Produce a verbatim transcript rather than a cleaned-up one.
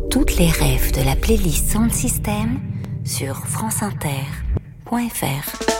Toutes les refs de la playlist Sound System sur franceinter point fr.